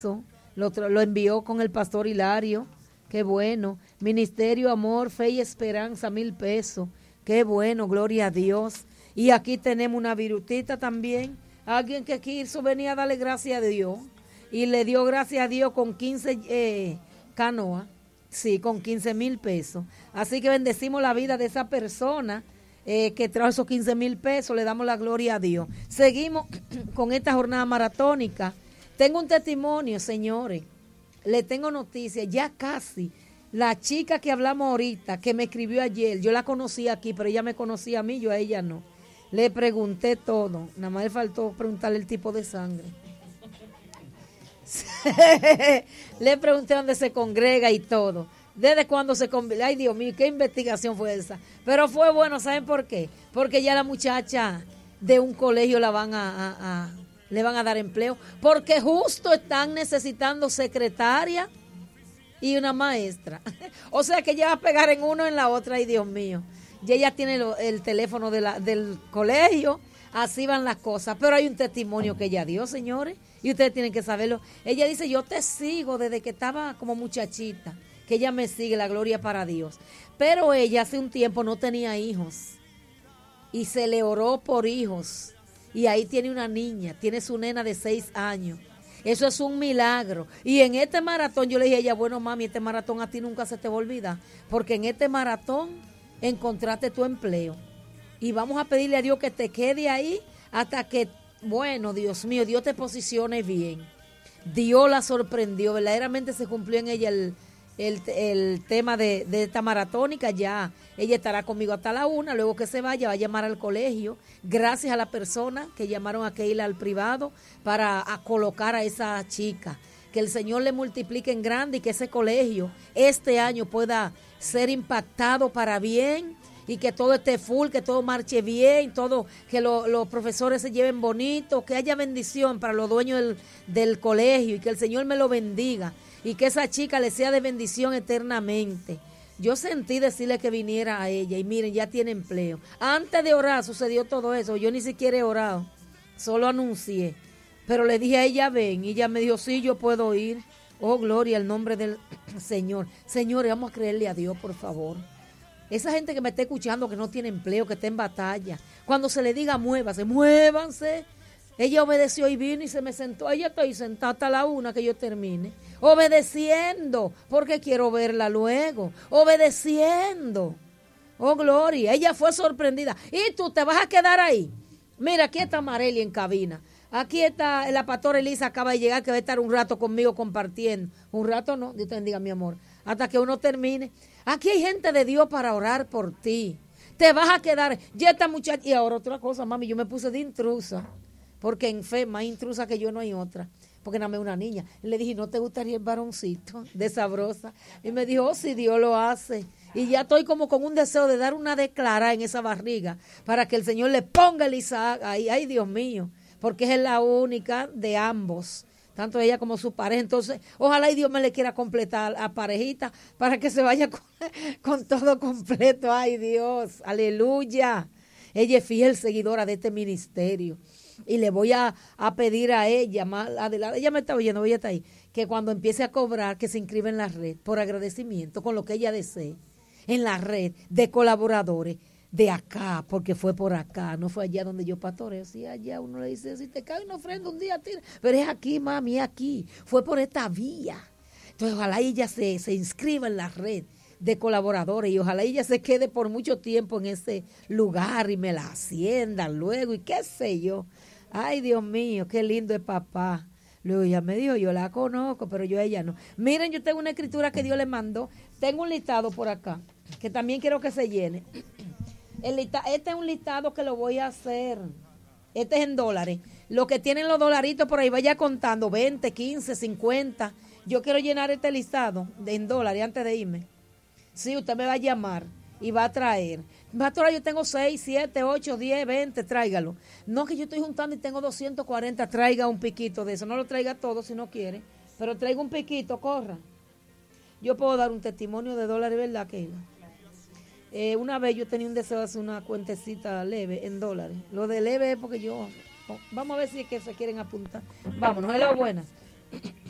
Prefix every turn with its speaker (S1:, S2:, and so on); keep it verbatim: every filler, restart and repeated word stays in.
S1: Lo, lo envió con el pastor Hilario. Qué bueno. Ministerio Amor, Fe y Esperanza, mil pesos. Qué bueno, gloria a Dios. Y aquí tenemos una virutita también. Alguien que quiso venir a darle gracias a Dios. Y le dio gracias a Dios con quince eh, canoas. Sí, con quince mil pesos. Así que bendecimos la vida de esa persona eh, que trajo esos quince mil pesos. Le damos la gloria a Dios. Seguimos con esta jornada maratónica. Tengo un testimonio, señores. Le tengo noticias. Ya casi. La chica que hablamos ahorita, que me escribió ayer, yo la conocí aquí, pero ella me conocía a mí, yo a ella no. Le pregunté todo. Nada más le faltó preguntarle el tipo de sangre. Le pregunté dónde se congrega y todo. Desde cuándo se congrega. Ay, Dios mío, qué investigación fue esa. Pero fue bueno, ¿saben por qué? Porque ya la muchacha de un colegio la van a, a, a le van a dar empleo. Porque justo están necesitando secretaria y una maestra. O sea que ella va a pegar en uno en la otra. Ay, Dios mío. Y ella tiene lo, el teléfono de la, del colegio. Así van las cosas. Pero hay un testimonio que ella dio, señores. Y ustedes tienen que saberlo. Ella dice, yo te sigo desde que estaba como muchachita. Que ella me sigue, la gloria para Dios. Pero ella hace un tiempo no tenía hijos. Y se le oró por hijos. Y ahí tiene una niña. Tiene su nena de seis años. Eso es un milagro. Y en este maratón yo le dije a ella, bueno, mami, este maratón a ti nunca se te va a olvidar. Porque en este maratón encontraste tu empleo. Y vamos a pedirle a Dios que te quede ahí hasta que, bueno, Dios mío, Dios te posicione bien. Dios la sorprendió, verdaderamente se cumplió en ella el, el, el tema de, de esta maratónica. Ya ella estará conmigo hasta la una, luego que se vaya va a llamar al colegio, gracias a la persona que llamaron a Keila al privado para a colocar a esa chica. Que el Señor le multiplique en grande y que ese colegio este año pueda ser impactado para bien y que todo esté full, que todo marche bien, todo, que lo, los profesores se lleven bonito, que haya bendición para los dueños del, del colegio y que el Señor me lo bendiga y que esa chica le sea de bendición eternamente. Yo sentí decirle que viniera a ella y miren, ya tiene empleo. Antes de orar sucedió todo eso, yo ni siquiera he orado, solo anuncié. Pero le dije a ella, ven, y ella me dijo, sí, yo puedo ir. Oh, gloria al nombre del Señor. Señores, vamos a creerle a Dios, por favor. Esa gente que me está escuchando, que no tiene empleo, que está en batalla, cuando se le diga muévase, muévanse. Ella obedeció y vino y se me sentó. Ella estoy sentada hasta la una que yo termine. Obedeciendo, porque quiero verla luego. Obedeciendo. Oh, gloria. Ella fue sorprendida. ¿Y tú te vas a quedar ahí? Mira, aquí está Marely en cabina. Aquí está la pastora Elisa, acaba de llegar, que va a estar un rato conmigo compartiendo. Un rato no, Dios te bendiga, mi amor. Hasta que uno termine. Aquí hay gente de Dios para orar por ti. Te vas a quedar. Ya esta muchacha. Y ahora otra cosa, mami, yo me puse de intrusa. Porque en fe, más intrusa que yo no hay otra. Porque nada más una niña. Y le dije, ¿no te gustaría el varoncito de sabrosa? Y me dijo, oh, si Dios lo hace. Y ya estoy como con un deseo de dar una declarada en esa barriga. Para que el Señor le ponga el Isaac ahí. Ay, Dios mío. Porque es la única de ambos, tanto ella como su pareja. Entonces, ojalá y Dios me le quiera completar a parejita para que se vaya con, con todo completo. Ay, Dios, aleluya. Ella es fiel seguidora de este ministerio. Y le voy a, a pedir a ella, más adelante, ella me está oyendo, ella está ahí, que cuando empiece a cobrar, que se inscriba en la red, por agradecimiento, con lo que ella desee, en la red de colaboradores. De acá, porque fue por acá, no fue allá donde yo pastoreo. Si allá uno le dice, si te cae una ofrenda un día, tira. Pero es aquí, mami, es aquí. Fue por esta vía. Entonces, ojalá ella se, se inscriba en la red de colaboradores y ojalá ella se quede por mucho tiempo en ese lugar y me la asciendan luego y qué sé yo. Ay, Dios mío, qué lindo es papá. Luego ella me dijo, yo la conozco, pero yo a ella no. Miren, yo tengo una escritura que Dios le mandó. Tengo un listado por acá, que también quiero que se llene. El lista, este es un listado que lo voy a hacer. Este es en dólares. Los que tienen los dolaritos por ahí, vaya contando, veinte, quince, cincuenta. Yo quiero llenar este listado de, en dólares antes de irme. Sí, usted me va a llamar y va a traer. Pastora, yo tengo seis, siete, ocho, diez, veinte, tráigalo. No, que yo estoy juntando y tengo doscientos cuarenta, traiga un piquito de eso. No lo traiga todo si no quiere, pero traiga un piquito, corra. Yo puedo dar un testimonio de dólares, ¿verdad, Keila? Eh, una vez yo tenía un deseo de hacer una cuentecita leve en dólares. Lo de leve es porque yo... Oh, vamos a ver si es que se quieren apuntar. Vámonos, hello, buenas.